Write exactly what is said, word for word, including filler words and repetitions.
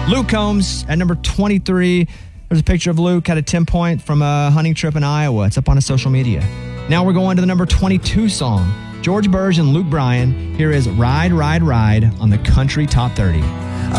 Luke Combs at number twenty-three. There's a picture of Luke at a ten point from a hunting trip in Iowa. It's up on his social media. Now we're going to the number twenty-two song. George Burge and Luke Bryan. Here is Ride, Ride, Ride on the Country Top thirty.